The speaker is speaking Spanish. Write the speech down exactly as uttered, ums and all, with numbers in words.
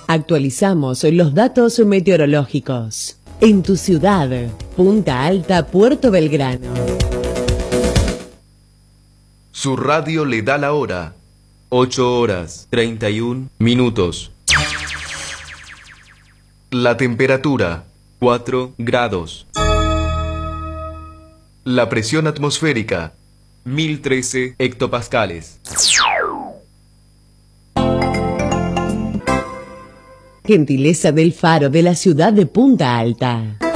Actualizamos los datos meteorológicos. En tu ciudad, Punta Alta, Puerto Belgrano. Su radio le da la hora. ocho horas treinta y un minutos. La temperatura, cuatro grados. La presión atmosférica, mil trece hectopascales. Gentileza del Faro de la ciudad de Punta Alta.